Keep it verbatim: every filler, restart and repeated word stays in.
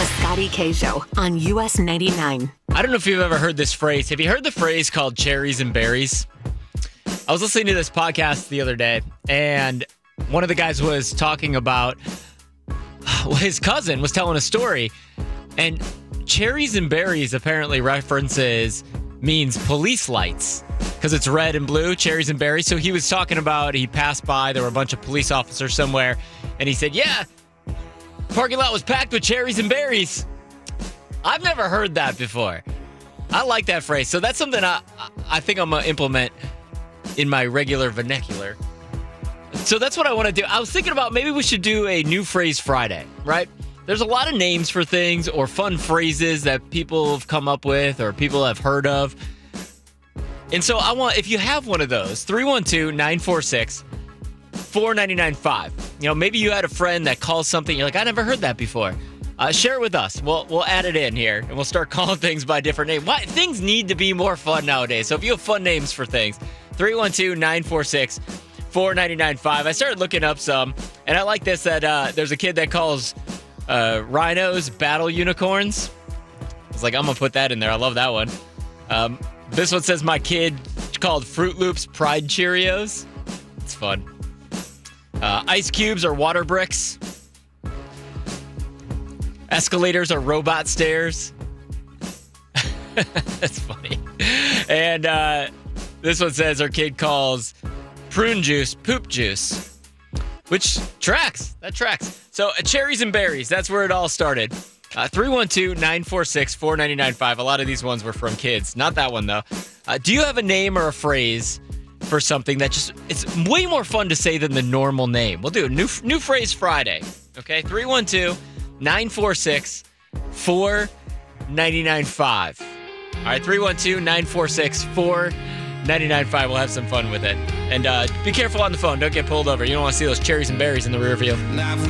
The Scotty K Show on U S ninety-nine. I don't know if you've ever heard this phrase. Have you heard the phrase called cherries and berries? I was listening to this podcast the other day, and one of the guys was talking about well, his cousin was telling a story, and cherries and berries apparently references means police lights because it's red and blue, cherries and berries. So he was talking about he passed by, there were a bunch of police officers somewhere, and he said, yeah, parking lot was packed with cherries and berries. I've never heard that before. I like that phrase. So that's something I I think I'm going to implement in my regular vernacular. So that's what I want to do. I was thinking about maybe we should do a new phrase Friday, right? There's a lot of names for things or fun phrases that people have come up with or people have heard of. And so I want, if you have one of those, three one two, nine four six, four nine nine five. You know, maybe you had a friend that calls something, you're like, I never heard that before. Uh, share it with us. We'll we'll add it in here, and we'll start calling things by different names. Why, things need to be more fun nowadays. So if you have fun names for things, three one two, nine four six, four nine nine five. I started looking up some, and I like this, that uh, there's a kid that calls uh, rhinos battle unicorns. I was like, I'm going to put that in there. I love that one. Um, this one says, my kid called Fruit Loops Pride Cheerios. It's fun. Uh, ice cubes are water bricks. Escalators are robot stairs. That's funny. And uh, this one says our kid calls prune juice poop juice, which tracks. That tracks. So uh, cherries and berries, that's where it all started. Uh, three one two, nine four six, four nine nine five. A lot of these ones were from kids. Not that one, though. Uh, do you have a name or a phrase for something that just, it's way more fun to say than the normal name? We'll do a new, new phrase Friday. Okay, three one two, nine four six, four nine nine five. All right, three one two, nine four six, four nine nine five. We'll have some fun with it. And uh, be careful on the phone. Don't get pulled over. You don't want to see those cherries and berries in the rear view.